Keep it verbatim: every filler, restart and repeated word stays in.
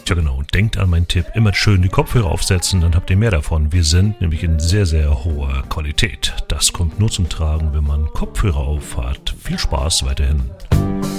Ja genau, denkt an meinen Tipp, immer schön die Kopfhörer aufsetzen, dann habt ihr mehr davon. Wir sind nämlich in sehr, sehr hoher Qualität. Das kommt nur zum Tragen, wenn man Kopfhörer auf hat. Viel Spaß weiterhin.